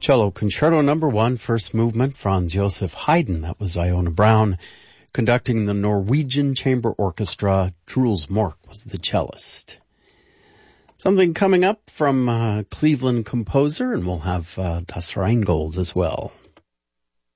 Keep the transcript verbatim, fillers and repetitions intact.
Cello Concerto Number One, first movement, Franz Joseph Haydn. That was Iona Brown conducting the Norwegian Chamber Orchestra. Truls Mork was the cellist. Something coming up from uh, Cleveland composer, and we'll have uh, Das Rheingold as well.